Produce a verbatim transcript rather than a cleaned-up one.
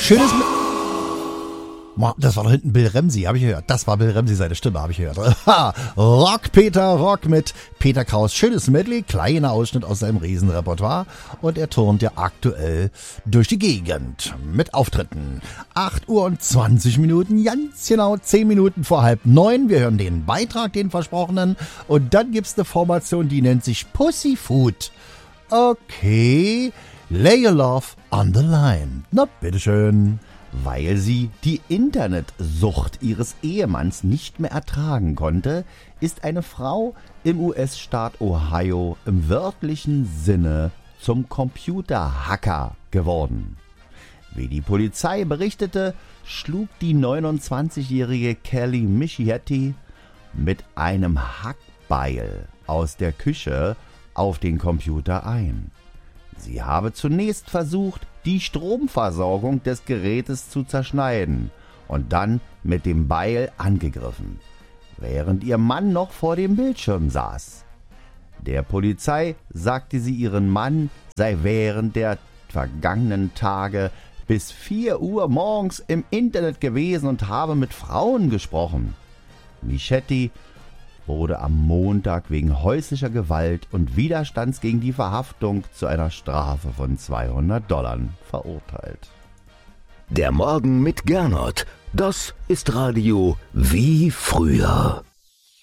Schönes... Das war doch hinten Bill Ramsey, habe ich gehört. Das war Bill Ramsey, seine Stimme, habe ich gehört. Rock Peter, Rock mit Peter Kraus. Schönes Medley, kleiner Ausschnitt aus seinem Riesenrepertoire. Und er turnt ja aktuell durch die Gegend mit Auftritten. acht Uhr und zwanzig Minuten, ganz genau zehn Minuten vor halb neun. Wir hören den Beitrag, den versprochenen. Und dann gibt's eine Formation, die nennt sich Pussyfoot. Okay, lay your love on the line. Na, bitteschön. Weil sie die Internetsucht ihres Ehemanns nicht mehr ertragen konnte, ist eine Frau im U S-Staat Ohio im wörtlichen Sinne zum Computerhacker geworden. Wie die Polizei berichtete, schlug die neunundzwanzigjährige Kelly Michietti mit einem Hackbeil aus der Küche auf den Computer ein. Sie habe zunächst versucht, die Stromversorgung des Gerätes zu zerschneiden und dann mit dem Beil angegriffen, während ihr Mann noch vor dem Bildschirm saß. Der Polizei sagte sie, ihren Mann sei während der vergangenen Tage bis vier Uhr morgens im Internet gewesen und habe mit Frauen gesprochen. Michietti wurde am Montag wegen häuslicher Gewalt und Widerstands gegen die Verhaftung zu einer Strafe von zweihundert Dollar verurteilt. Der Morgen mit Gernot, das ist Radio wie früher.